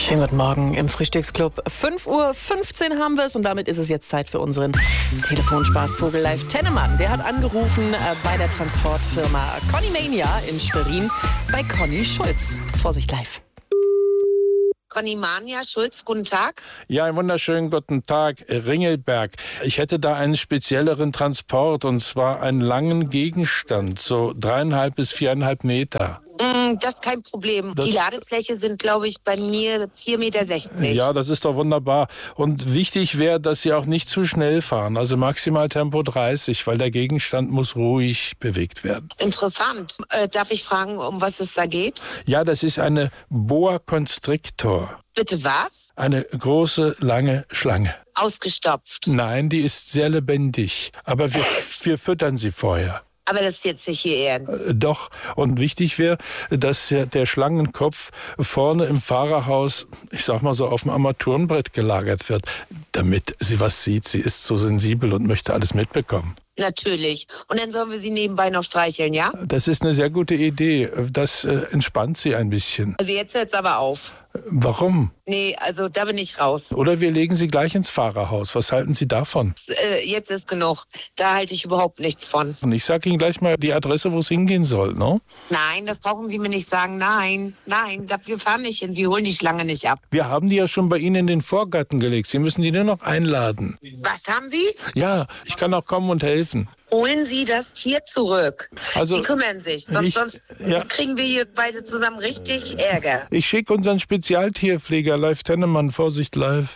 Schönen guten Morgen im Frühstücksclub. 5:15 Uhr haben wir es und damit ist es jetzt Zeit für unseren Telefonspaßvogel Live Tennemann. Der hat angerufen bei der Transportfirma Conimania in Schwerin bei Conny Schulz. Vorsicht live. Conimania Schulz, guten Tag. Ja, einen wunderschönen guten Tag, Ringelberg. Ich hätte da einen spezielleren Transport, und zwar einen langen Gegenstand, so 3,5 bis 4,5 Meter. Das ist kein Problem. Die Ladefläche sind, glaube ich, bei mir 4,60 Meter. Ja, das ist doch wunderbar. Und wichtig wäre, dass Sie auch nicht zu schnell fahren, also maximal Tempo 30, weil der Gegenstand muss ruhig bewegt werden. Interessant. Darf ich fragen, um was es da geht? Ja, das ist eine Boa Constrictor. Bitte was? Eine große, lange Schlange. Ausgestopft. Nein, die ist sehr lebendig, aber wir füttern sie vorher. Aber das ist jetzt nicht hier ernst. Doch. Und wichtig wäre, dass der Schlangenkopf vorne im Fahrerhaus, ich sag mal so, auf dem Armaturenbrett gelagert wird, damit sie was sieht. Sie ist so sensibel und möchte alles mitbekommen. Natürlich. Und dann sollen wir sie nebenbei noch streicheln, ja? Das ist eine sehr gute Idee. Das entspannt sie ein bisschen. Also jetzt hört's aber auf. Warum? Nee, also da bin ich raus. Oder wir legen sie gleich ins Fahrerhaus. Was halten Sie davon? Jetzt ist genug. Da halte ich überhaupt nichts von. Und ich sage Ihnen gleich mal die Adresse, wo es hingehen soll, ne? Nein, das brauchen Sie mir nicht sagen. Nein, wir fahren nicht hin. Wir holen die Schlange nicht ab. Wir haben die ja schon bei Ihnen in den Vorgarten gelegt. Sie müssen die nur noch einladen. Was haben Sie? Ja, ich kann auch kommen und helfen. Holen Sie das Tier zurück. Also, Sie kümmern sich. Sonst kriegen wir hier beide zusammen richtig Ärger. Ich schicke unseren Spezialtierpfleger Live Tennemann. Vorsicht live.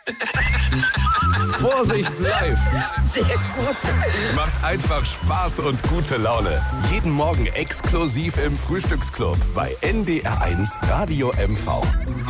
Vorsicht live. Sehr gut. Macht einfach Spaß und gute Laune. Jeden Morgen exklusiv im Frühstücksclub bei NDR1 Radio MV.